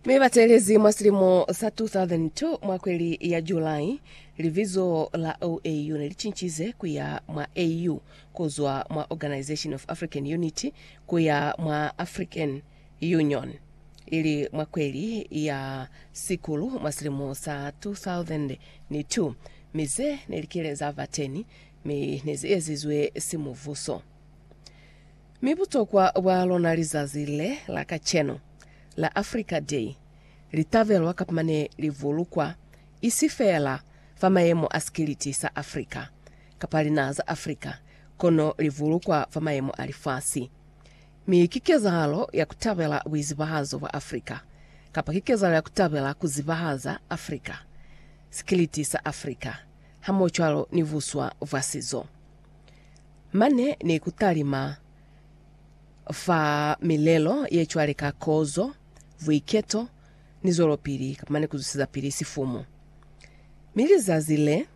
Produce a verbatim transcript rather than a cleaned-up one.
Mebatelezi mwasilimu sa two thousand two mwakweli ya Julai, livizo la O A U nelichinchize kuya mwa A U kuzwa mwa Organization of African Unity kuya mwa African Union. Ili mwakweli ya sikulu mwasilimu sa two thousand two mize nelikileza vateni me nezi ezizwe simuvuso. Mibuto kwa walonaliza zile la kacheno la Africa Day litavelwa kapmane livulukwa isifela famayemo askiliti sa Afrika kapalina za Afrika kono livulukwa famayemo alifasi mikikeza halo ya kutavela wizibahazo wa Afrika kapakikeza ya kutavela kuzibahaza Afrika skiliti sa Afrika hamochwalo nivuswa vasizo mane ni kutalima fa milelo yechwaleka kozo vuiketo nizolopiri kapmane kuzusiza piri sifumu miliza zile